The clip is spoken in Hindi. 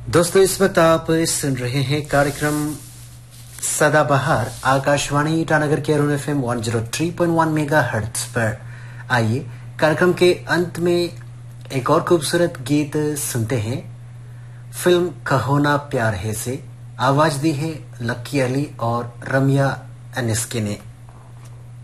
दोस्तों इस वक्त आप सुन रहे हैं कार्यक्रम सदाबहार आकाशवाणी ईटानगर के अरुण FM 103.1 मेगाहर्ट्ज पर। आइए कार्यक्रम के अंत में एक और खूबसूरत गीत सुनते हैं। फिल्म कहो ना प्यार है से आवाज दी है लक्की अली और रमिया एनएसके ने।